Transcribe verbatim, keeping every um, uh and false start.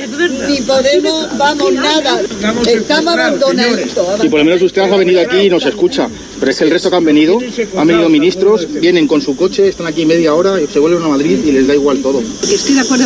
ni Podemos, vamos, nada. Estamos abandonaditos. Y por lo menos usted ha venido aquí y nos escucha. Pero es que el resto que han venido, han venido ministros, vienen con su coche, están aquí media hora, se vuelven a Madrid y les da igual todo. Estoy de acuerdo.